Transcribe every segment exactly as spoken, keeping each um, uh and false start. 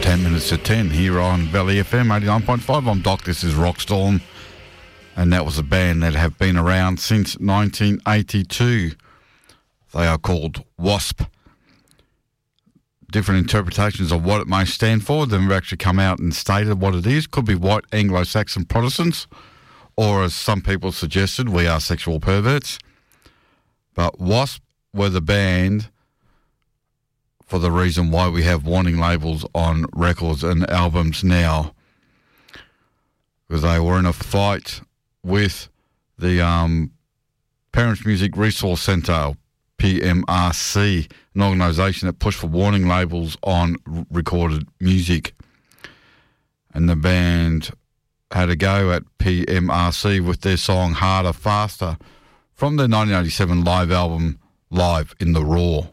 ten minutes to ten here on Valley F M eighty-nine point five. I'm Doc, this is Rockstorm, and that was a band that have been around since nineteen eighty-two. They are called Wasp. Different interpretations of what it may stand for. They've actually come out and stated what it is. Could be white Anglo-Saxon Protestants, or as some people suggested, we are sexual perverts. But Wasp were the band for the reason why we have warning labels on records and albums now, because they were in a fight with the um, Parents Music Resource Centre, P M R C, an organisation that pushed for warning labels on r- recorded music. And the band had a go at P M R C with their song Harder, Faster from their nineteen eighty-seven live album Live in the Raw.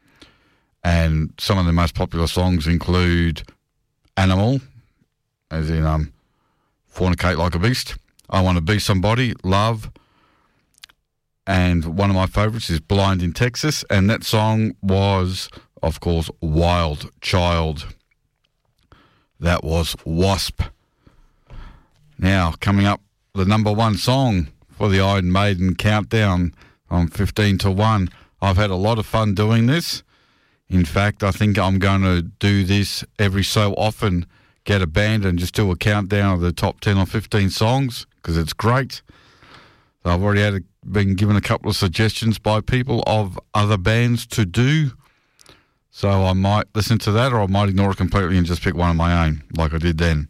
And some of the most popular songs include Animal, as in um, Fornicate Like a Beast, I Want to Be Somebody, Love, and one of my favourites is Blind in Texas, and that song was, of course, Wild Child. That was Wasp. Now, coming up, the number one song for the Iron Maiden countdown on fifteen to one. I've had a lot of fun doing this. In fact, I think I'm going to do this every so often, get a band and just do a countdown of the top ten or fifteen songs, because it's great. So I've already had a, been given a couple of suggestions by people of other bands to do. So I might listen to that, or I might ignore it completely and just pick one of my own, like I did then.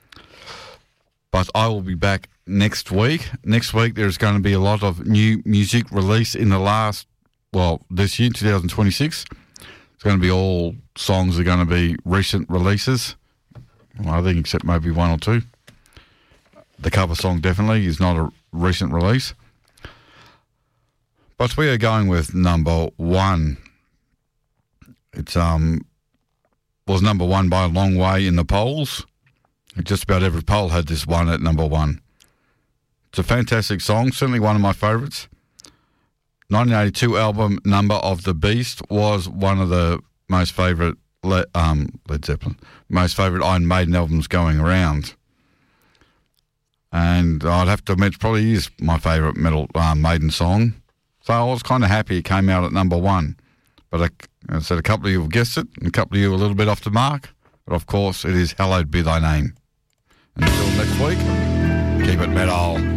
But I will be back next week. Next week there's going to be a lot of new music released in the last, well, this year, twenty twenty-six. It's going to be all songs are going to be recent releases. Well, I think except maybe one or two. The cover song definitely is not a recent release. But we are going with number one. It's um was number one by a long way in the polls. Just about every poll had this one at number one. It's a fantastic song, certainly one of my favourites. nineteen eighty-two album Number of the Beast was one of the most favourite Le- um, Led Zeppelin, most favourite Iron Maiden albums going around. And I'd have to admit, it probably is my favourite metal uh, Maiden song. So I was kind of happy it came out at number one. But I, I said a couple of you have guessed it, and a couple of you a little bit off the mark. But of course, it is Hallowed Be Thy Name. Until next week, keep it metal.